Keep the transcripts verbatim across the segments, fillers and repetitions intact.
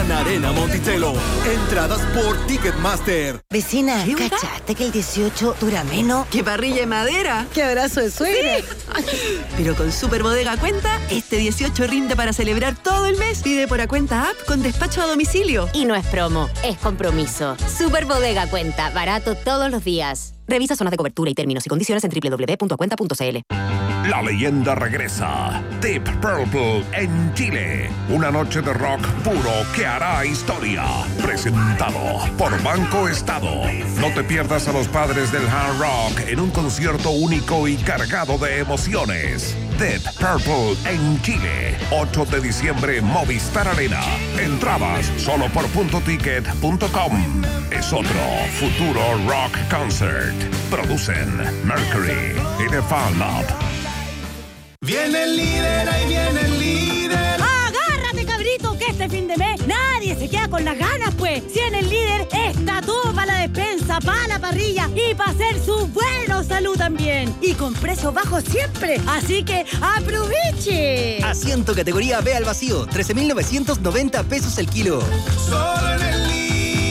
Gran Arena Monticello. Entradas por Ticketmaster. Vecina, ¿cachaste que el dieciocho dura menos? ¡Qué parrilla de madera! ¡Qué abrazo de suegra! Sí. Pero con Super Bodega Cuenta, este dieciocho rinde para celebrar todo el mes. Pide por Acuenta App con despacho a domicilio. Y no es promo, es compromiso. Super Bodega Cuenta, barato todos los días. Revisa zonas de cobertura y términos y condiciones en doble u doble u doble u punto acuenta punto c l. La leyenda regresa. Deep Purple en Chile. Una noche de rock puro que hará historia. Presentado por Banco Estado. No te pierdas a los padres del hard rock en un concierto único y cargado de emociones. Deep Purple en Chile. ocho de diciembre, Movistar Arena. Entradas solo por punto ticket punto com. Es otro futuro rock concert. Producen Mercury y The Fan Lab. Viene el líder, ahí viene el líder. ¡Agárrate, cabrito, que este fin de mes nadie se queda con las ganas, pues! Si en el líder está todo para la despensa, para la parrilla y para hacer su buena salud también. Y con precios bajos siempre, así que ¡aproveche! Asiento categoría B al vacío, trece mil novecientos noventa pesos el kilo. Solo en el líder.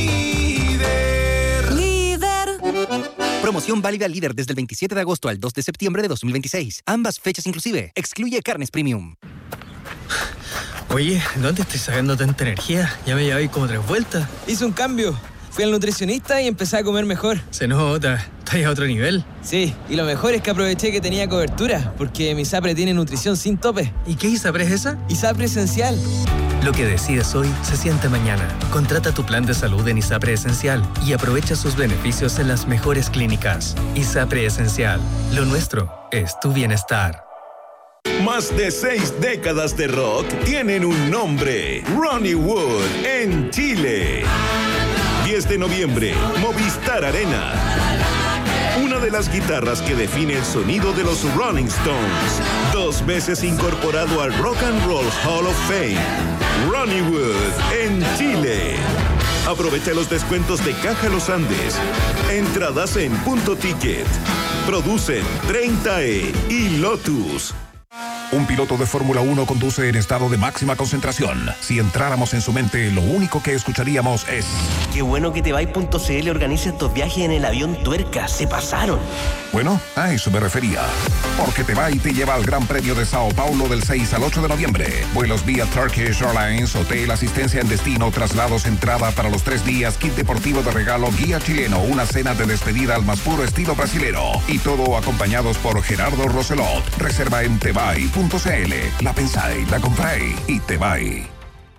Promoción válida al líder desde el veintisiete de agosto al dos de septiembre de dos mil veintiséis. Ambas fechas inclusive. Excluye carnes premium. Oye, ¿dónde estoy sacando tanta energía? Ya me llevé como tres vueltas. Hice un cambio. Fui al nutricionista y empecé a comer mejor. Se nota. ¿Estás a otro nivel? Sí, y lo mejor es que aproveché que tenía cobertura, porque mi ISAPRE tiene nutrición sin tope. ¿Y qué ISAPRE es esa? ISAPRE Esencial. Lo que decides hoy se siente mañana. Contrata tu plan de salud en ISAPRE Esencial y aprovecha sus beneficios en las mejores clínicas. ISAPRE Esencial. Lo nuestro es tu bienestar. Más de seis décadas de rock tienen un nombre. Ronnie Wood en Chile. diez de noviembre, Movistar Arena. Una de las guitarras que define el sonido de los Rolling Stones. Dos veces incorporado al Rock and Roll Hall of Fame. Ronnie Wood en Chile. Aprovecha los descuentos de Caja Los Andes. Entradas en Punto Ticket. Producen treinta E y Lotus. Un piloto de Fórmula uno conduce en estado de máxima concentración. Si entráramos en su mente, lo único que escucharíamos es... Qué bueno que Tebay.cl organiza estos viajes en el avión Tuerca. Se pasaron. Bueno, a eso me refería. Porque Tebay te lleva al Gran Premio de Sao Paulo del seis al ocho de noviembre. Vuelos vía Turkish Airlines, hotel, asistencia en destino, traslados, entrada para los tres días, kit deportivo de regalo, guía chileno, una cena de despedida al más puro estilo brasilero. Y todo acompañados por Gerardo Roselot. Reserva en Tebay punto c l. La pensáis, la compráis y te vais.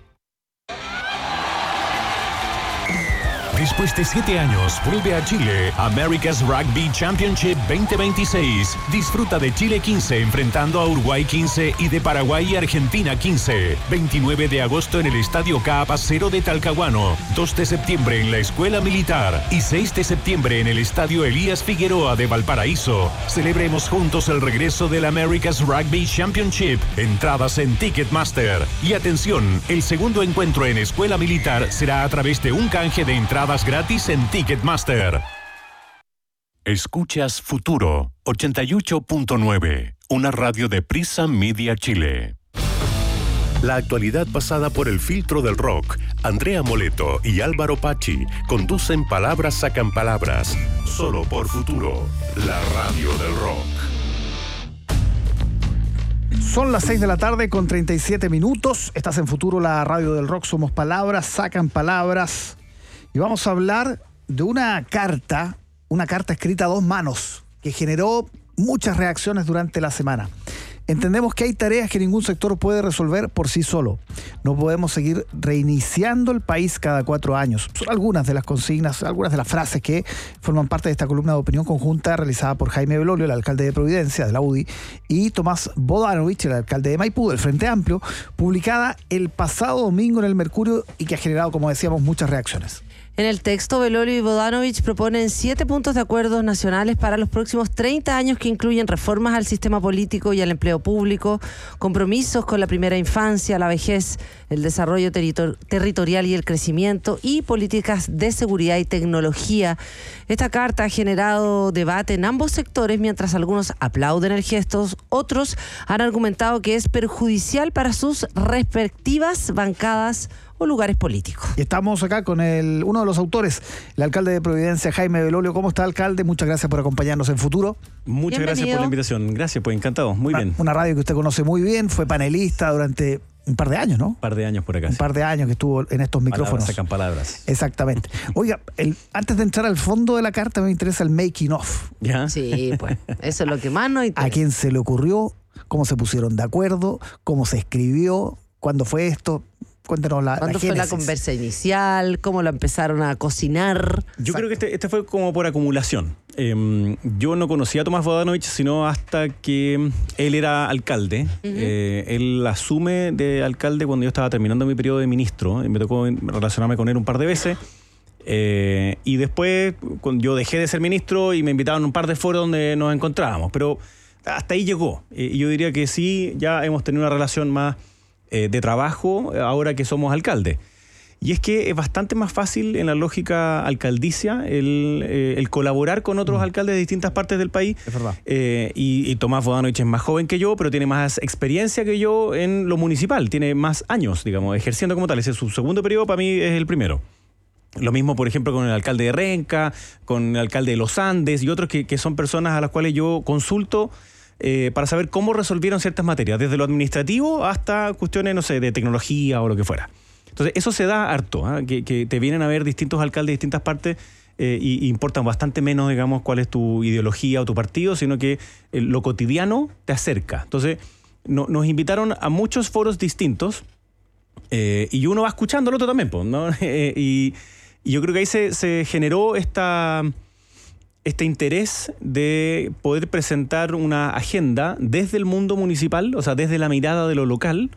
Después de siete años, vuelve a Chile America's Rugby Championship veinte veintiséis. Disfruta de Chile quince enfrentando a Uruguay quince y de Paraguay y Argentina quince. veintinueve de agosto en el Estadio Capa Cero de Talcahuano. dos de septiembre en la Escuela Militar y seis de septiembre en el Estadio Elías Figueroa de Valparaíso. Celebremos juntos el regreso del America's Rugby Championship. Entradas en Ticketmaster. Y atención, el segundo encuentro en Escuela Militar será a través de un canje de entradas gratis en Ticketmaster. Escuchas Futuro ochenta y ocho punto nueve, una radio de Prisa Media Chile. La actualidad pasada por el filtro del rock. Andrea Moleto y Álvaro Pachi conducen Palabras Sacan Palabras, solo por Futuro, la radio del rock. Son las seis de la tarde con treinta y siete minutos. Estás en Futuro, la radio del rock. Somos Palabras Sacan Palabras. Y vamos a hablar de una carta, una carta escrita a dos manos, que generó muchas reacciones durante la semana. Entendemos que hay tareas que ningún sector puede resolver por sí solo. No podemos seguir reiniciando el país cada cuatro años. Son algunas de las consignas, algunas de las frases que forman parte de esta columna de opinión conjunta realizada por Jaime Belolio, el alcalde de Providencia, de la U D I, y Tomás Bodanovich, el alcalde de Maipú, del Frente Amplio, publicada el pasado domingo en el Mercurio y que ha generado, como decíamos, muchas reacciones. En el texto, Belolio y Bodanovich proponen siete puntos de acuerdos nacionales para los próximos treinta años que incluyen reformas al sistema político y al empleo público, compromisos con la primera infancia, la vejez, el desarrollo territor- territorial y el crecimiento y políticas de seguridad y tecnología. Esta carta ha generado debate en ambos sectores, mientras algunos aplauden el gesto, otros han argumentado que es perjudicial para sus respectivas bancadas o lugares políticos. Y estamos acá con el uno de los autores, el alcalde de Providencia, Jaime Belolio. ¿Cómo está, alcalde? Muchas gracias por acompañarnos en Futuro. Muchas Bienvenido. Gracias por la invitación. Gracias, pues encantado. Muy una, bien. Una radio que usted conoce muy bien, fue panelista durante un par de años, ¿no? Un par de años por acá. Un sí. par de años que estuvo en estos micrófonos. Palabras sacan palabras. Exactamente. Oiga, el, antes de entrar al fondo de la carta me interesa el making of. ¿Ya? Sí, pues eso es lo que más nos interesa. ¿A quién se le ocurrió? ¿Cómo se pusieron de acuerdo? ¿Cómo se escribió? ¿Cuándo fue esto? Cuéntanos la ¿Cuándo la fue la conversa inicial? ¿Cómo la empezaron a cocinar? Yo Exacto. creo que este, este fue como por acumulación. Eh, yo no conocía a Tomás Bodanovich sino hasta que él era alcalde. Uh-huh. Eh, él asume de alcalde cuando yo estaba terminando mi periodo de ministro. Me tocó relacionarme con él un par de veces. Eh, y después cuando yo dejé de ser ministro y me invitaron a un par de foros donde nos encontrábamos. Pero hasta ahí llegó. Eh, y yo diría que sí, ya hemos tenido una relación más eh, de trabajo ahora que somos alcalde. Y es que es bastante más fácil en la lógica alcaldicia el, eh, el colaborar con otros mm. alcaldes de distintas partes del país. Es verdad. Eh, y, y Tomás Bodanovich es más joven que yo, pero tiene más experiencia que yo en lo municipal. Tiene más años, digamos, ejerciendo como tal. Ese es su segundo periodo, para mí es el primero. Lo mismo, por ejemplo, con el alcalde de Renca, con el alcalde de Los Andes y otros que, que son personas a las cuales yo consulto eh, para saber cómo resolvieron ciertas materias, desde lo administrativo hasta cuestiones, no sé, de tecnología o lo que fuera. Entonces, eso se da harto, ¿eh? que, que te vienen a ver distintos alcaldes de distintas partes eh, y, y importan bastante menos, digamos, cuál es tu ideología o tu partido, sino que eh, lo cotidiano te acerca. Entonces, no, nos invitaron a muchos foros distintos eh, y uno va escuchando al otro también, pues, ¿no? eh, y, y yo creo que ahí se, se generó esta, este interés de poder presentar una agenda desde el mundo municipal, o sea, desde la mirada de lo local,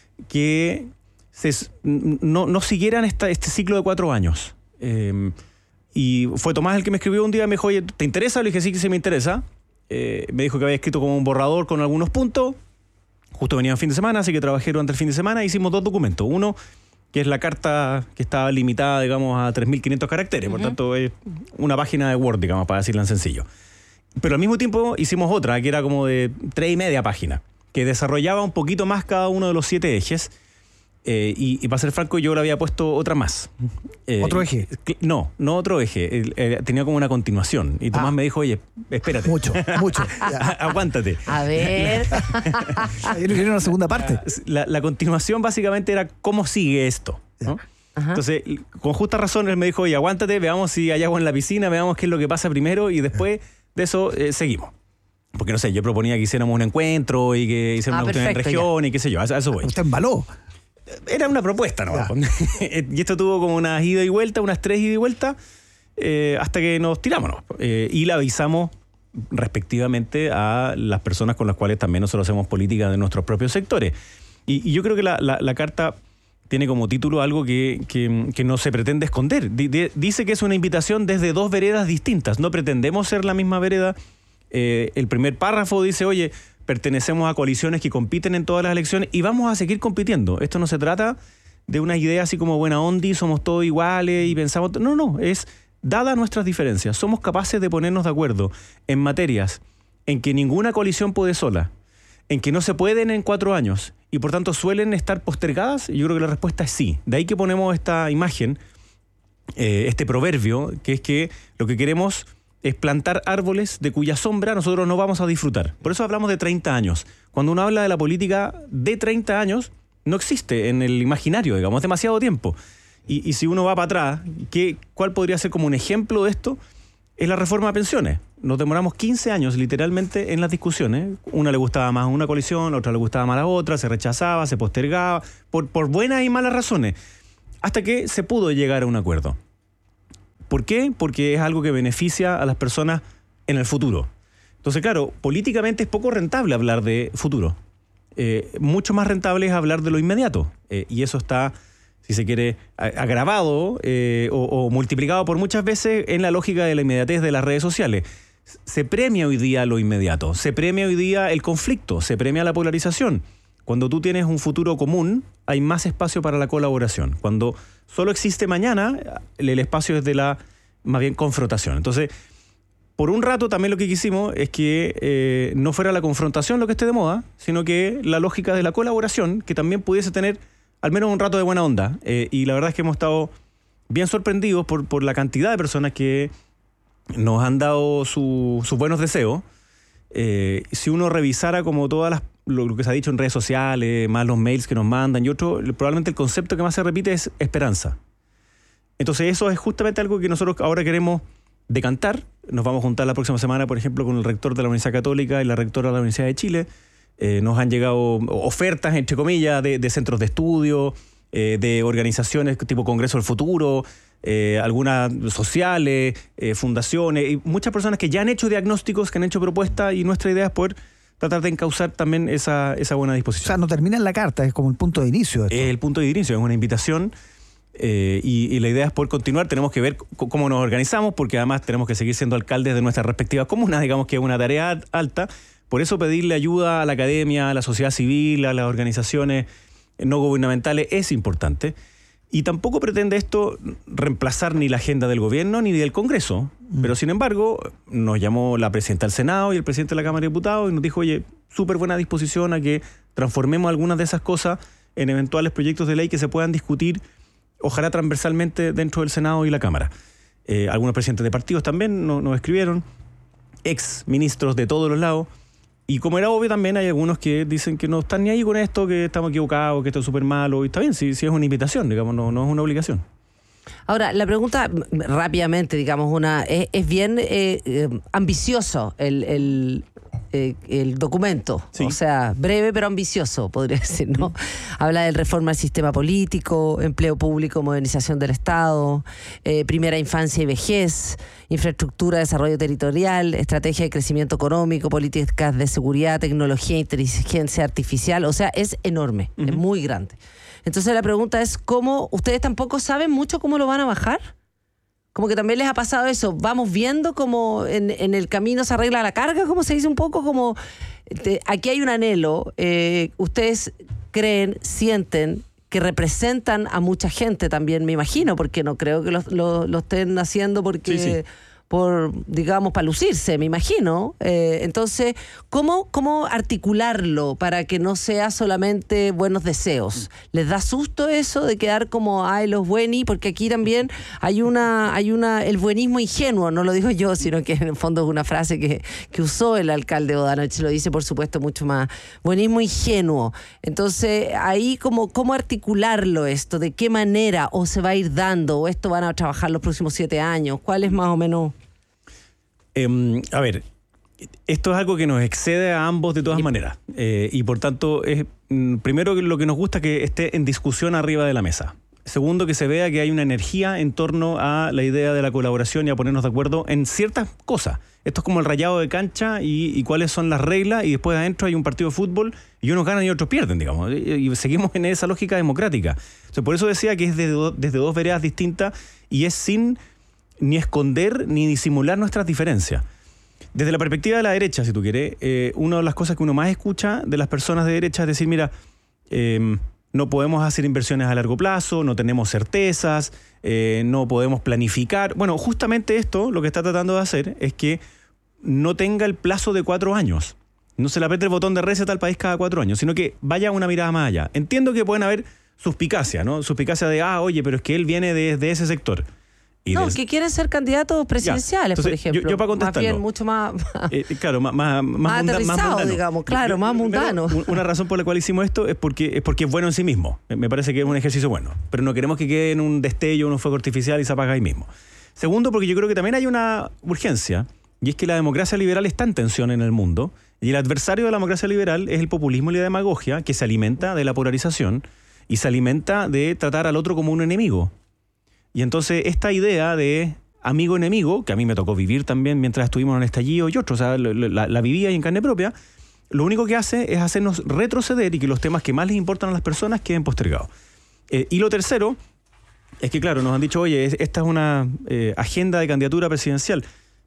que Se, no, no siguieran esta, este ciclo de cuatro años. Eh, y fue Tomás el que me escribió un día, me dijo, oye, ¿te interesa? Le dije, sí, que sí me interesa. Eh, me dijo que había escrito como un borrador con algunos puntos. Justo venía el fin de semana, así que trabajé durante el fin de semana e hicimos dos documentos. Uno, que es la carta que estaba limitada, digamos, a tres mil quinientos caracteres. Uh-huh. Por tanto, es una página de Word, digamos, para decirlo en sencillo. Pero al mismo tiempo hicimos otra, que era como de tres y media página, que desarrollaba un poquito más cada uno de los siete ejes. Eh, y, y para ser franco, yo le había puesto otra más. Eh, ¿Otro eje? No, no otro eje. Eh, eh, tenía como una continuación. Y Tomás ah. me dijo, oye, espérate. Mucho, mucho. Aguántate. A ver. Yo quería una segunda parte. La, la continuación básicamente era cómo sigue esto, ¿no? Entonces, con justa razón, él me dijo, oye, aguántate, veamos si hay agua en la piscina, veamos qué es lo que pasa primero y después de eso eh, seguimos. Porque, no sé, yo proponía que hiciéramos un encuentro y que hiciéramos ah, una cuestión en región ya. y qué sé yo, a eso voy. Usted embaló. Era una propuesta, ¿no? Y esto tuvo como unas ida y vuelta, unas tres ida y vuelta, eh, hasta que nos tiramos, ¿no? Eh, y la avisamos respectivamente a las personas con las cuales también nosotros hacemos política de nuestros propios sectores. Y, y yo creo que la, la, la carta tiene como título algo que, que, que no se pretende esconder. D- d- dice que es una invitación desde dos veredas distintas. No pretendemos ser la misma vereda. Eh, el primer párrafo dice, oye, pertenecemos a coaliciones que compiten en todas las elecciones y vamos a seguir compitiendo. Esto no se trata de una idea así como buena onda, somos todos iguales y pensamos... No, no, es dada nuestras diferencias. Somos capaces de ponernos de acuerdo en materias en que ninguna coalición puede sola, en que no se pueden en cuatro años y por tanto suelen estar postergadas. Y yo creo que la respuesta es sí. De ahí que ponemos esta imagen, eh, este proverbio, que es que lo que queremos es plantar árboles de cuya sombra nosotros no vamos a disfrutar. Por eso hablamos de treinta años. Cuando uno habla de la política de treinta años, no existe en el imaginario, digamos, es demasiado tiempo. Y, y si uno va para atrás, ¿qué, ¿cuál podría ser como un ejemplo de esto? Es la reforma de pensiones. Nos demoramos quince años literalmente en las discusiones. Una le gustaba más a una coalición, a otra le gustaba más a la otra, se rechazaba, se postergaba, por, por buenas y malas razones, hasta que se pudo llegar a un acuerdo. ¿Por qué? Porque es algo que beneficia a las personas en el futuro. Entonces, claro, políticamente es poco rentable hablar de futuro. Eh, mucho más rentable es hablar de lo inmediato. Eh, y eso está, si se quiere, agravado eh, o, o multiplicado por muchas veces en la lógica de la inmediatez de las redes sociales. Se premia hoy día lo inmediato, se premia hoy día el conflicto, se premia la polarización. Cuando tú tienes un futuro común, hay más espacio para la colaboración. Cuando solo existe mañana, el espacio es de la, más bien, confrontación. Entonces, por un rato también lo que quisimos es que eh, no fuera la confrontación lo que esté de moda, sino que la lógica de la colaboración, que también pudiese tener al menos un rato de buena onda. Eh, y la verdad es que hemos estado bien sorprendidos por, por la cantidad de personas que nos han dado su, sus buenos deseos. Eh, si uno revisara como todas las lo, lo que se ha dicho en redes sociales, más los mails que nos mandan y otro, probablemente el concepto que más se repite es esperanza. Entonces eso es justamente algo que nosotros ahora queremos decantar. Nos vamos a juntar la próxima semana, por ejemplo, con el rector de la Universidad Católica y la rectora de la Universidad de Chile. Eh, nos han llegado ofertas, entre comillas, de, de centros de estudio, eh, de organizaciones tipo Congreso del Futuro, eh, algunas sociales, eh, fundaciones, y muchas personas que ya han hecho diagnósticos, que han hecho propuestas, y nuestra idea es poder tratar de encauzar también esa, esa buena disposición. O sea, no termina en la carta, es como el punto de inicio. Es el punto de inicio, es una invitación. Eh, y, y la idea es poder continuar. Tenemos que ver c- cómo nos organizamos, porque además tenemos que seguir siendo alcaldes de nuestras respectivas comunas, digamos que es una tarea alta. Por eso pedirle ayuda a la academia, a la sociedad civil, a las organizaciones no gubernamentales es importante. Y tampoco pretende esto reemplazar ni la agenda del gobierno ni del Congreso. Mm. Pero sin embargo, nos llamó la presidenta del Senado y el presidente de la Cámara de Diputados y nos dijo, oye, súper buena disposición a que transformemos algunas de esas cosas en eventuales proyectos de ley que se puedan discutir, ojalá transversalmente, dentro del Senado y la Cámara. Eh, algunos presidentes de partidos también nos, nos escribieron, ex ministros de todos los lados. Y como era obvio, también hay algunos que dicen que no están ni ahí con esto, que estamos equivocados, que esto es súper malo. Y está bien, si, si es una invitación, digamos, no, no es una obligación. Ahora, la pregunta rápidamente, digamos, una es, es bien eh, eh, ambicioso el, el, eh, el documento. Sí. O sea, breve pero ambicioso, podría decir, ¿no? Habla de reforma del sistema político, empleo público, modernización del Estado, eh, primera infancia y vejez, infraestructura, desarrollo territorial, estrategia de crecimiento económico, políticas de seguridad, tecnología, inteligencia artificial. O sea, es enorme, uh-huh. es muy grande. Entonces la pregunta es, ¿cómo ustedes tampoco saben mucho cómo lo van a bajar? Como que también les ha pasado eso, vamos viendo cómo en, en el camino se arregla la carga, como se dice un poco, como te, aquí hay un anhelo, eh, ustedes creen, sienten que representan a mucha gente también, me imagino, porque no creo que lo, lo, lo estén haciendo porque... Sí, sí. por, digamos, para lucirse, me imagino. Eh, entonces, ¿cómo, ¿cómo articularlo para que no sea solamente buenos deseos? ¿Les da susto eso de quedar como, ay, los buenis? Porque aquí también hay una, hay una, el buenismo ingenuo, no lo digo yo, sino que en el fondo es una frase que, que usó el alcalde Bodanovich, lo dice por supuesto mucho más, buenismo ingenuo. Entonces, ahí como, ¿cómo articularlo esto? ¿De qué manera? ¿O se va a ir dando? ¿O esto van a trabajar los próximos siete años? ¿Cuál es más o menos? Eh, a ver, esto es algo que nos excede a ambos de todas maneras. Eh, y por tanto, es mm, primero lo que nos gusta que esté en discusión arriba de la mesa. Segundo, que se vea que hay una energía en torno a la idea de la colaboración y a ponernos de acuerdo en ciertas cosas. Esto es como el rayado de cancha y, y cuáles son las reglas, y después adentro hay un partido de fútbol y unos ganan y otros pierden, digamos. Y, y seguimos en esa lógica democrática. O sea, por eso decía que es desde, do, desde dos veredas distintas y es sin ni esconder ni disimular nuestras diferencias. Desde la perspectiva de la derecha, si tú quieres, eh, una de las cosas que uno más escucha de las personas de derecha es decir, mira, eh, no podemos hacer inversiones a largo plazo, no tenemos certezas, eh, no podemos planificar. Bueno, justamente esto lo que está tratando de hacer es que no tenga el plazo de cuatro años. No se le apriete el botón de receta al país cada cuatro años, sino que vaya una mirada más allá. Entiendo que pueden haber suspicacia, ¿no? Suspicacia de, ah, oye, pero es que él viene de, de ese sector. Y no, del... que quieren ser candidatos presidenciales, Entonces, por ejemplo. Yo, yo para contestarlo. Más bien, mucho más... Eh, claro, más, más, más, más munda, aterrizado, más mundano. digamos, claro, yo, más mundano. Primero, una razón por la cual hicimos esto es porque, es porque es bueno en sí mismo. Me parece que es un ejercicio bueno. Pero no queremos que quede en un destello, en un fuego artificial y se apaga ahí mismo. Segundo, porque yo creo que también hay una urgencia, y es que la democracia liberal está en tensión en el mundo, y el adversario de la democracia liberal es el populismo y la demagogia, que se alimenta de la polarización y se alimenta de tratar al otro como un enemigo. Y entonces esta idea de amigo-enemigo, que a mí me tocó vivir también mientras estuvimos en el estallido y otros, o sea, la, la vivía y en carne propia, lo único que hace es hacernos retroceder y que los temas que más les importan a las personas queden postergados. Eh, y lo tercero es que, claro, nos han dicho, oye, esta es una eh, agenda de candidatura presidencial.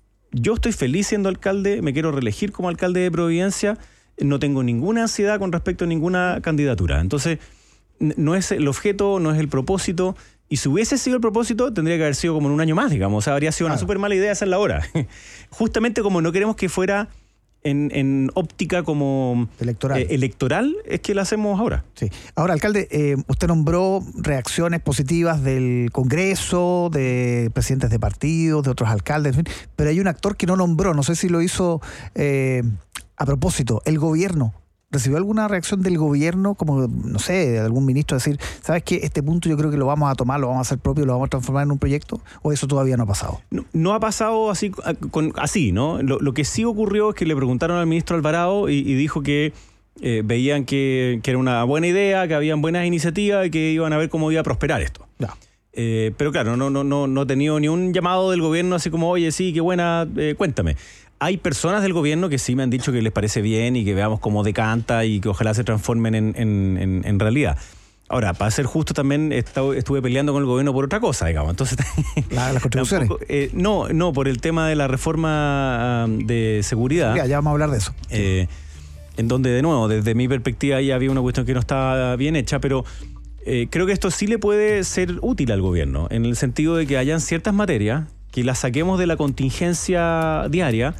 Yo estoy feliz siendo alcalde, me quiero reelegir como alcalde de Providencia, no tengo ninguna ansiedad con respecto a ninguna candidatura. Entonces, no es el objeto, no es el propósito. Y si hubiese sido el propósito, tendría que haber sido como en un año más, digamos. O sea, habría sido claro. Una súper mala idea hacerla ahora. Justamente como no queremos que fuera en, en óptica como electoral. Eh, electoral es que la hacemos ahora. Sí. Ahora, alcalde, eh, usted nombró reacciones positivas del Congreso, de presidentes de partidos, de otros alcaldes, en fin, pero hay un actor que no nombró, no sé si lo hizo eh, a propósito, el gobierno. ¿Recibió alguna reacción del gobierno, como, no sé, de algún ministro, decir, ¿sabes qué? Este punto yo creo que lo vamos a tomar, lo vamos a hacer propio, lo vamos a transformar en un proyecto? ¿O eso todavía no ha pasado? No, no ha pasado así, con, así ¿no? Lo, lo que sí ocurrió es que le preguntaron al ministro Alvarado y, y dijo que eh, veían que, que era una buena idea, que habían buenas iniciativas y que iban a ver cómo iba a prosperar esto. Ya. Eh, pero claro, no, no, no, no he tenido ni un llamado del gobierno así como, oye, sí, qué buena, eh, cuéntame. Hay personas del gobierno que sí me han dicho que les parece bien y que veamos cómo decanta y que ojalá se transformen en, en, en, en realidad. Ahora, para ser justo, también estuve peleando con el gobierno por otra cosa, digamos. Entonces, ¿La, ¿Las contribuciones? Tampoco, eh, no, no, por el tema de la reforma um, de seguridad. Ya, ya vamos a hablar de eso. Eh, en donde, de nuevo, desde mi perspectiva ya había una cuestión que no estaba bien hecha, pero eh, creo que esto sí le puede ser útil al gobierno, en el sentido de que hayan ciertas materias que las saquemos de la contingencia diaria.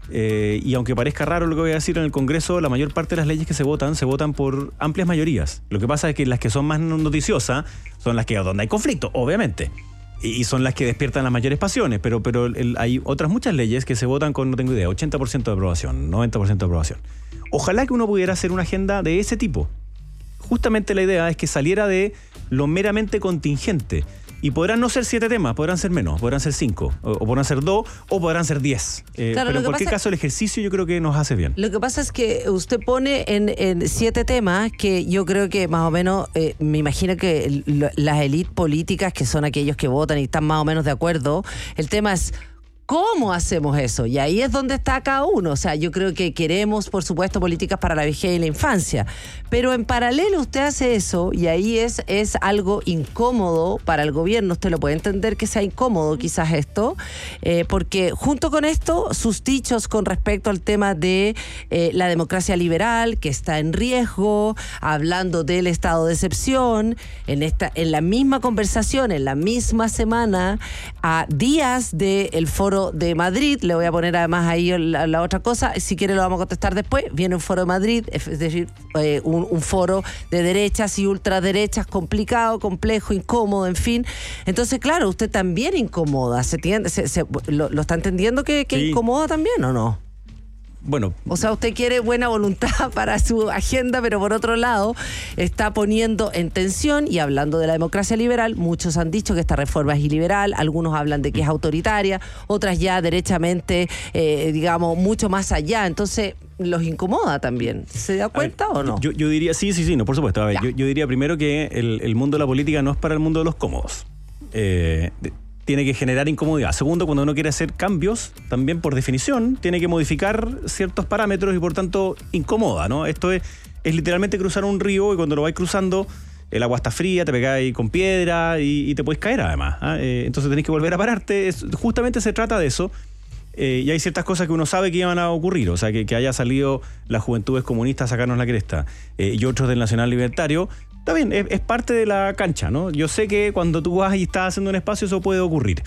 Eh, y aunque parezca raro lo que voy a decir, en el Congreso la mayor parte de las leyes que se votan se votan por amplias mayorías. Lo que pasa es que las que son más noticiosas son las que donde hay conflicto, obviamente, y son las que despiertan las mayores pasiones, pero, pero el, hay otras muchas leyes que se votan con, no tengo idea, ochenta por ciento de aprobación, noventa por ciento de aprobación. Ojalá que uno pudiera hacer una agenda de ese tipo. Justamente la idea es que saliera de lo meramente contingente. Y podrán no ser siete temas, podrán ser menos, podrán ser cinco, o, o podrán ser dos, o podrán ser diez. Eh, claro, pero en cualquier pasa, caso el ejercicio yo creo que nos hace bien. Lo que pasa es que usted pone en, en siete temas que yo creo que más o menos, eh, me imagino que lo, las élites políticas, que son aquellos que votan y están más o menos de acuerdo, el tema es ¿cómo hacemos eso? Y ahí es donde está cada uno. O sea, yo creo que queremos, por supuesto, políticas para la vejez y la infancia. Pero en paralelo usted hace eso y ahí es, es algo incómodo para el gobierno. Usted lo puede entender que sea incómodo quizás esto, eh, porque junto con esto, sus dichos con respecto al tema de eh, la democracia liberal, que está en riesgo, hablando del estado de excepción, en, esta, en la misma conversación, en la misma semana, a días del foro de Madrid, le voy a poner además ahí la, la otra cosa, si quiere lo vamos a contestar después, viene un foro de Madrid, es decir, eh, un, un foro de derechas y ultraderechas complicado, complejo, incómodo, en fin. Entonces, claro, usted también incomoda, ¿se entiende? Se, se, lo, ¿Lo está entendiendo que, que sí. incomoda también o no? Bueno. O sea, usted quiere buena voluntad para su agenda, pero por otro lado está poniendo en tensión, y hablando de la democracia liberal, muchos han dicho que esta reforma es iliberal, algunos hablan de que es autoritaria, otras ya derechamente, eh, digamos, mucho más allá. Entonces, los incomoda también. ¿Se da cuenta ver, o no? Yo, yo diría, sí, sí, sí, no, por supuesto. A ver, yo, yo diría primero que el, el mundo de la política no es para el mundo de los cómodos. Eh... De, tiene que generar incomodidad. Segundo, cuando uno quiere hacer cambios, también por definición, tiene que modificar ciertos parámetros y por tanto incomoda, ¿no? Esto es, es literalmente cruzar un río y cuando lo vais cruzando, el agua está fría, te pegáis con piedra y, y te puedes caer además. ¿eh? Eh, entonces tenés que volver a pararte. Es, justamente se trata de eso. Eh, y hay ciertas cosas que uno sabe que iban a ocurrir. O sea, que, que haya salido las juventudes comunistas a sacarnos la cresta eh, y otros del Nacional Libertario. Está bien, es, es parte de la cancha, ¿no? Yo sé que cuando tú vas y estás haciendo un espacio eso puede ocurrir.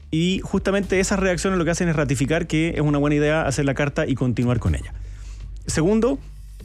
Y justamente esas reacciones lo que hacen es ratificar que es una buena idea hacer la carta y continuar con ella. Segundo,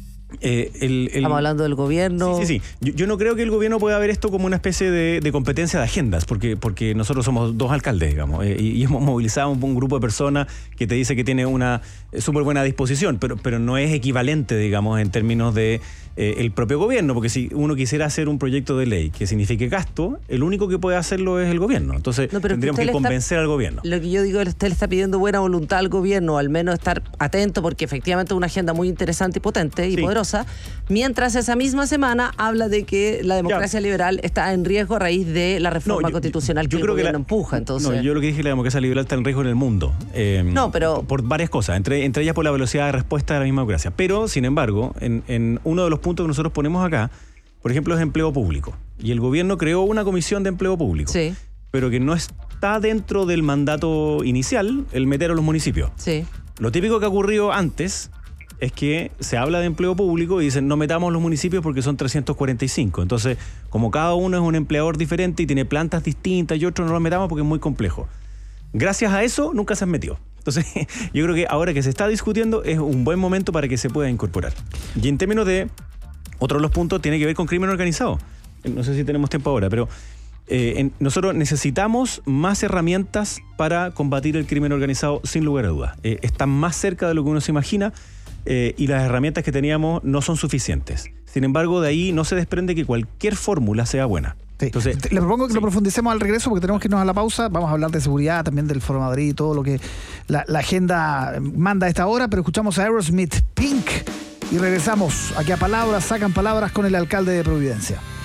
eh, el, el... Estamos hablando del gobierno. Sí, sí, sí. Yo, yo no creo que el gobierno pueda ver esto como una especie de, de competencia de agendas, porque, porque nosotros somos dos alcaldes, digamos, eh, y, y hemos movilizado un, un grupo de personas que te dice que tiene una súper buena disposición, pero, pero no es equivalente, digamos, en términos de Eh, el propio gobierno, porque si uno quisiera hacer un proyecto de ley que signifique gasto, el único que puede hacerlo es el gobierno. Entonces no, tendríamos que, que convencer está, al gobierno. Lo que yo digo es que usted le está pidiendo buena voluntad al gobierno, al menos estar atento, porque efectivamente es una agenda muy interesante y potente y sí. poderosa, mientras esa misma semana habla de que la democracia ya. liberal está en riesgo a raíz de la reforma no, yo, constitucional yo, yo que el gobierno que la, empuja. Entonces... No, yo lo que dije es que la democracia liberal está en riesgo en el mundo. Eh, no, pero... Por varias cosas, entre, entre ellas por la velocidad de respuesta de la misma democracia. Pero, sin embargo, en, en uno de los puntos que nosotros ponemos acá, por ejemplo, es empleo público. Y el gobierno creó una comisión de empleo público. Sí. Pero que no está dentro del mandato inicial el meter a los municipios. Sí. Lo típico que ha ocurrido antes es que se habla de empleo público y dicen no metamos los municipios porque son trescientos cuarenta y cinco. Entonces, como cada uno es un empleador diferente y tiene plantas distintas y otros no los metamos porque es muy complejo. Gracias a eso nunca se han metido. Entonces, yo creo que ahora que se está discutiendo es un buen momento para que se pueda incorporar. Y en términos de, otro de los puntos tiene que ver con crimen organizado. No sé si tenemos tiempo ahora, pero eh, en, nosotros necesitamos más herramientas para combatir el crimen organizado, sin lugar a dudas. Eh, están más cerca de lo que uno se imagina eh, y las herramientas que teníamos no son suficientes. Sin embargo, de ahí no se desprende que cualquier fórmula sea buena. Sí. Entonces, le propongo que sí. lo profundicemos al regreso porque tenemos que irnos a la pausa. Vamos a hablar de seguridad, también del Foro Madrid y todo lo que la, la agenda manda a esta hora, pero escuchamos a Aerosmith, Pink, y regresamos aquí a Palabras, sacan palabras con el alcalde de Providencia.